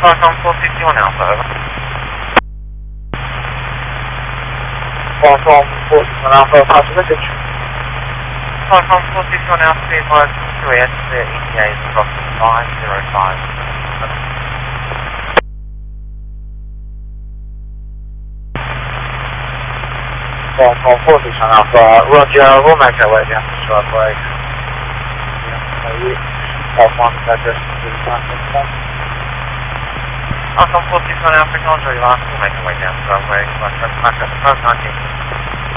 Platform 451 Alpha, over. Platform 451 Alpha, pass the message. Platform 451 Alpha, be advised 2S, the ETA is approximately 905. Platform 461 Alpha, Roger, we'll make our way down the driveway. Platform address to the platform. Platform 461 Alpha, Roger, we'll make our way down the driveway. Back up the 19.